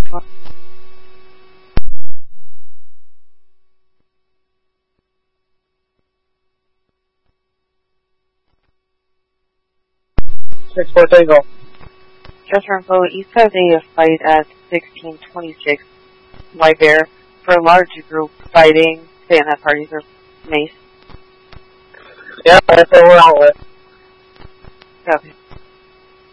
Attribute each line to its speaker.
Speaker 1: 6-4 Tango.
Speaker 2: Chester Info, East has a fight at 1626 White Bear for a large group fighting. Stay in that party for Mace.
Speaker 1: Yeah, that's what we're out with.
Speaker 2: Copy.